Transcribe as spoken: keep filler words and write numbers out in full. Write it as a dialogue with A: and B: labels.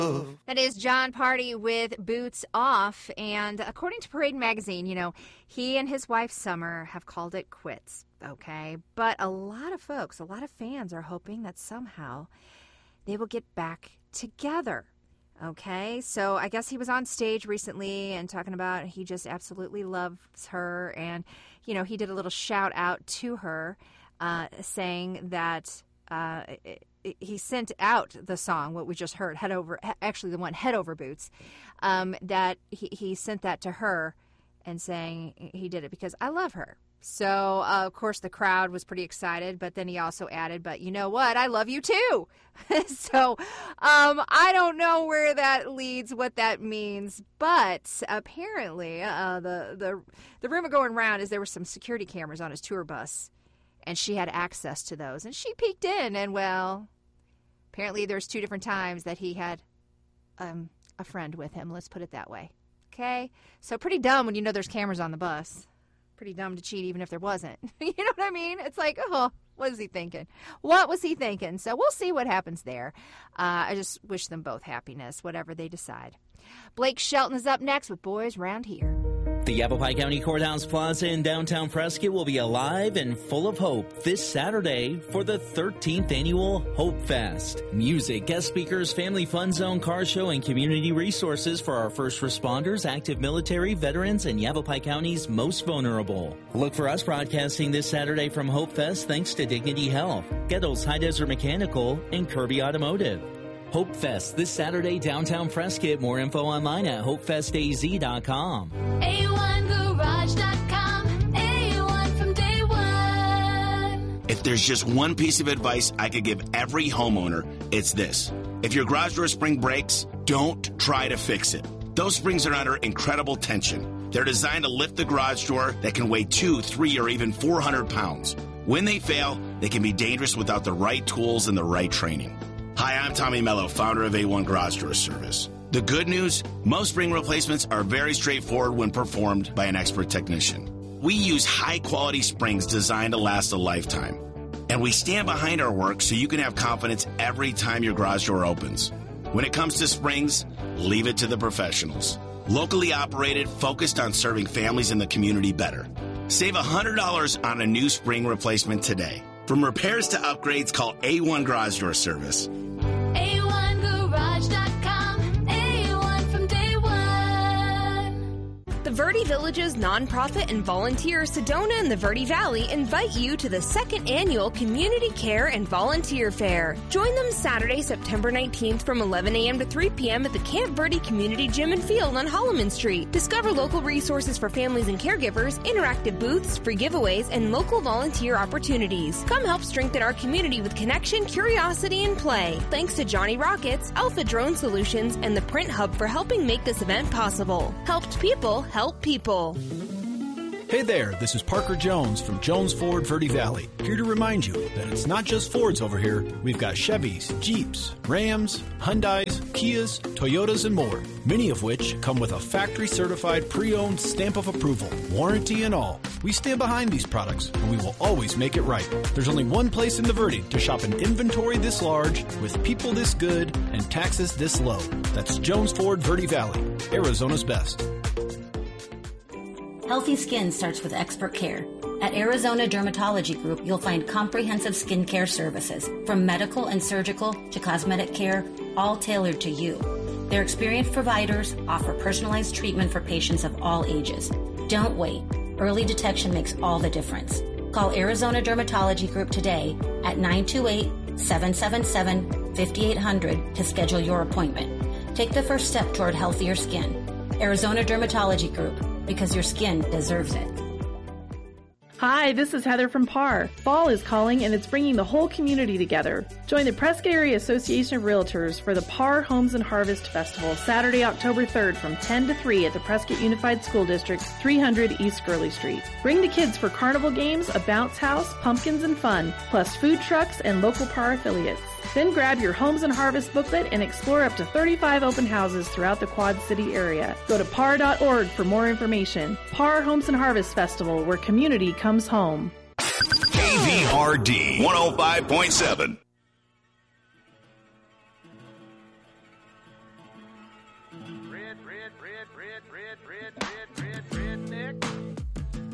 A: That is John Party with Boots Off. And according to Parade Magazine, you know, he and his wife Summer have called it quits, okay? But a lot of folks, a lot of fans are hoping that somehow they will get back together, okay? So I guess he was on stage recently and talking about he just absolutely loves her. And, you know, he did a little shout out to her uh, saying that uh, it, he sent out the song, what we just heard, Head Over, actually the one, Head Over Boots, um, that he, he sent that to her and saying he did it because I love her. So, uh, of course, the crowd was pretty excited, but then he also added, but you know what? I love you too. So, um, I don't know where that leads, what that means, but apparently uh, the, the, the rumor going around is there were some security cameras on his tour bus, and she had access to those, and she peeked in, and, well, apparently there's two different times that he had um, a friend with him, let's put it that way, okay? So pretty dumb when you know there's cameras on the bus. Pretty dumb to cheat even if there wasn't. You know what I mean? It's like, oh, what is he thinking? What was he thinking? So we'll see what happens there. Uh, I just wish them both happiness, whatever they decide. Blake Shelton is up next with Boys Round Here.
B: The Yavapai County Courthouse Plaza in downtown Prescott will be alive and full of hope this Saturday for the thirteenth annual Hope Fest. Music, guest speakers, family fun zone, car show, and community resources for our first responders, active military, veterans, and Yavapai County's most vulnerable. Look for us broadcasting this Saturday from Hope Fest thanks to Dignity Health, Gettle's High Desert Mechanical, and Kirby Automotive. Hope Fest this Saturday, downtown Prescott. More info online at hope fest a z dot com.
C: A one garage dot com. A one from day one.
D: If there's just one piece of advice I could give every homeowner, it's this. If your garage door spring breaks, don't try to fix it. Those springs are under incredible tension. They're designed to lift the garage door that can weigh two, three, or even four hundred pounds. When they fail, they can be dangerous without the right tools and the right training. Hi, I'm Tommy Mello, founder of A one Garage Door Service. The good news, most spring replacements are very straightforward when performed by an expert technician. We use high-quality springs designed to last a lifetime. And we stand behind our work so you can have confidence every time your garage door opens. When it comes to springs, leave it to the professionals. Locally operated, focused on serving families in the community better. Save one hundred dollars on a new spring replacement today. From repairs to upgrades, call A one Garage Door Service.
C: A one garage dot com. A one from day one.
E: The Verde Villages nonprofit and volunteer Sedona and the Verde Valley invite you to the second annual Community Care and Volunteer Fair. Join them Saturday, September nineteenth from eleven a.m. to three p.m. at the Camp Verde Community Gym and Field on Holloman Street. Discover local resources for families and caregivers, interactive booths, free giveaways, and local volunteer opportunities. Come help strengthen our community with connection, curiosity, and play. Thanks to Johnny Rockets, Alpha Drone Solutions, and the Print Hub for helping make this event possible. Helped people help people.
F: Hey there, this is Parker Jones from Jones Ford Verde Valley, here to remind you that it's not just Fords over here. We've got Chevys, Jeeps, Rams, Hyundais, Kias, Toyotas, and more, many of which come with a factory-certified pre-owned stamp of approval, warranty and all. We stand behind these products, and we will always make it right. There's only one place in the Verde to shop an inventory this large, with people this good, and taxes this low. That's Jones Ford Verde Valley, Arizona's best.
G: Healthy skin starts with expert care. At Arizona Dermatology Group, you'll find comprehensive skincare services, from medical and surgical to cosmetic care, all tailored to you. Their experienced providers offer personalized treatment for patients of all ages. Don't wait. Early detection makes all the difference. Call Arizona Dermatology Group today at nine two eight, seven seven seven, five eight zero zero to schedule your appointment. Take the first step toward healthier skin. Arizona Dermatology Group, because your skin deserves it.
H: Hi, this is Heather from P A R. Fall is calling, and it's bringing the whole community together. Join the Prescott Area Association of Realtors for the P A R Homes and Harvest Festival, Saturday, October third from ten to three at the Prescott Unified School District, three hundred East Gurley Street. Bring the kids for carnival games, a bounce house, pumpkins, and fun, plus food trucks and local P A R affiliates. Then grab your Homes and Harvest booklet and explore up to thirty-five open houses throughout the Quad City area. Go to P A R dot org for more information. P A R Homes and Harvest Festival, where community comes home.
I: K V R D one oh five point seven.
J: red, red, red, red, red, red.